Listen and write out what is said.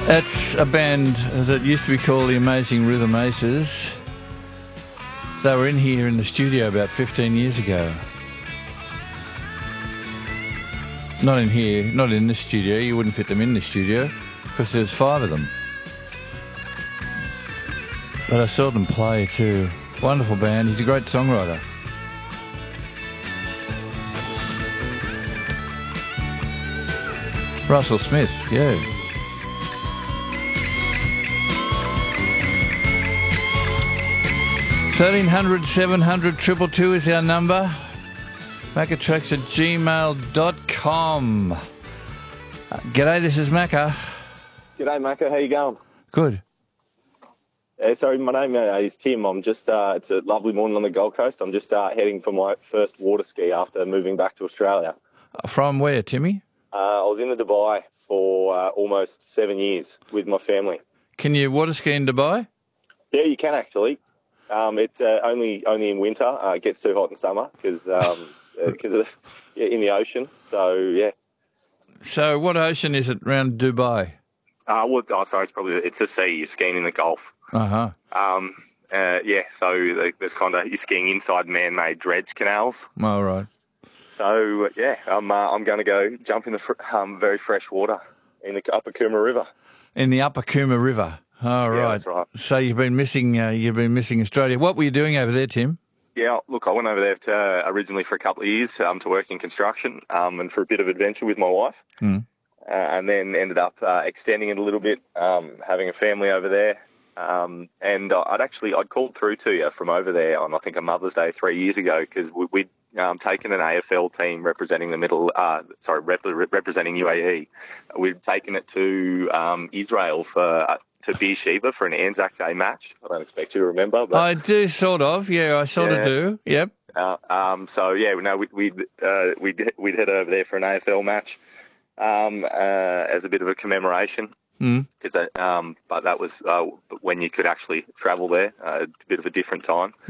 That's a band that used to be called the Amazing Rhythm Aces. They were in here in the studio about 15 years ago. Not in here, not in this studio. You wouldn't fit them in this studio because there's 5 of them. But I saw them play too. Wonderful band. He's a great songwriter. Russell Smith, yeah. 1300 700 222 is our number. Maccatracks@gmail.com. G'day, this is Macca. G'day, Macca. How you going? Good. Sorry, my name is Tim. I'm just, it's a lovely morning on the Gold Coast. I'm just heading for my first water ski after moving back to Australia. From where, Timmy? I was in the Dubai for almost 7 years with my family. Can you water ski in Dubai? Yeah, you can actually. It's only in winter. It gets too hot in summer because in the ocean. So yeah. So what ocean is it around Dubai? It's a sea. You're skiing in the Gulf. Uh-huh. So there's kind of, you're skiing inside man-made dredge canals. All right. So yeah, I'm going to go jump in the very fresh water in the Upper Cooma River. In the Upper Cooma River. All right. Yeah, that's right. So you've been missing Australia. What were you doing over there, Tim? Yeah, look, I went over there originally for a couple of years to work in construction and for a bit of adventure with my wife. Mm. And then ended up extending it a little bit, having a family over there. And I'd called through to you from over there on, I think, a Mother's Day 3 years ago because we'd taken an AFL team representing representing UAE. We'd taken it to Israel to Beersheba for an Anzac Day match. I don't expect you to remember. But I do, sort of. Yeah, I sort of do. Yep. We'd head over there for an AFL match as a bit of a commemoration. But that was when you could actually travel there. A bit of a different time.